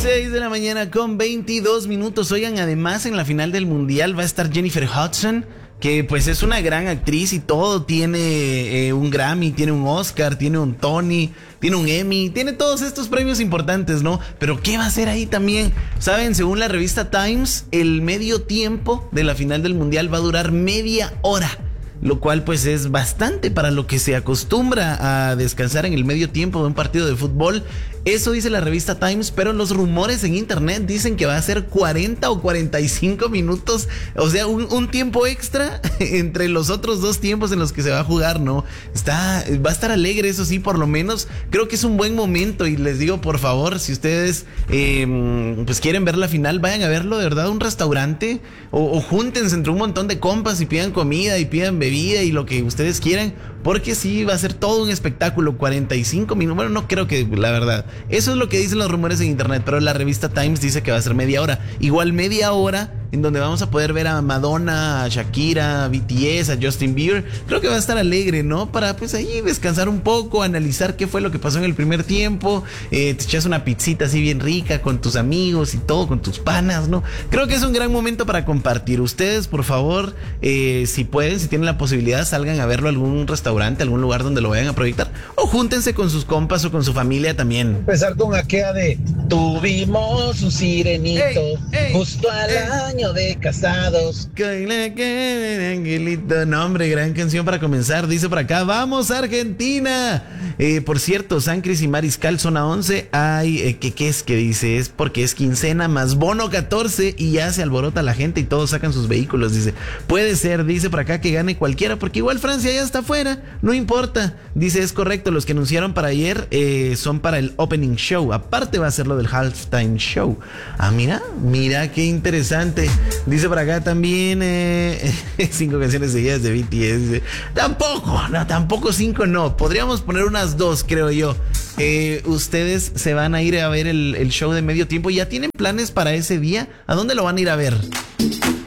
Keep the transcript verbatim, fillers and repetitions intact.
seis de la mañana con veintidós minutos. Oigan, además en la final del mundial va a estar Jennifer Hudson, que pues es una gran actriz y todo. Tiene eh, un Grammy, tiene un Oscar, tiene un Tony, tiene un Emmy, tiene todos estos premios importantes, ¿no? Pero ¿qué va a hacer ahí también? Saben, según la revista Times, el medio tiempo de la final del mundial va a durar media hora, lo cual pues es bastante para lo que se acostumbra a descansar en el medio tiempo de un partido de fútbol. Eso dice la revista Times, pero los rumores en internet dicen que va a ser cuarenta o cuarenta y cinco minutos, o sea, un, un tiempo extra entre los otros dos tiempos en los que se va a jugar, ¿no? Está, va a estar alegre, eso sí, por lo menos creo que es un buen momento. Y les digo, por favor, si ustedes eh, pues quieren ver la final, vayan a verlo de verdad a un restaurante o, o júntense entre un montón de compas y pidan comida y pidan bebida y lo que ustedes quieran, porque sí va a ser todo un espectáculo. Cuarenta y cinco minutos, bueno, no creo que, la verdad, eso es lo que dicen los rumores en internet, pero la revista Times dice que va a ser media hora. Igual media hora en donde vamos a poder ver a Madonna, a Shakira, a B T S, a Justin Bieber. Creo que va a estar alegre, ¿no? Para pues ahí descansar un poco, analizar qué fue lo que pasó en el primer tiempo. Eh, te echas una pizzita así bien rica con tus amigos y todo, con tus panas, ¿no? Creo que es un gran momento para compartir. Ustedes, por favor, eh, si pueden, si tienen la posibilidad, salgan a verlo a algún restaurante, algún lugar donde lo vayan a proyectar, o júntense con sus compas o con su familia también. Empezar con aquella de tuvimos un sirenito ey, ey, justo al ey. año de casados. Angelito, no hombre, gran canción para comenzar. Dice por acá, vamos Argentina. Eh, por cierto, San Cris y Mariscal zona once. Ay, eh, ¿qué, ¿qué es que dice? Es porque es quincena más bono catorce y ya se alborota la gente y todos sacan sus vehículos. Dice, puede ser, dice por acá que gane cualquiera, porque igual Francia ya está afuera, no importa. Dice, es correcto, los que anunciaron para ayer eh, son para el opening show. Aparte va a ser lo del halftime show. Ah, mira, mira qué interesante. Dice por acá también eh, cinco canciones seguidas de B T S. Dice, tampoco, no, tampoco cinco no. Podríamos poner unas dos, creo yo. Eh, ustedes se van a ir a ver el, el show de medio tiempo. ¿Ya tienen planes para ese día? ¿A dónde lo van a ir a ver?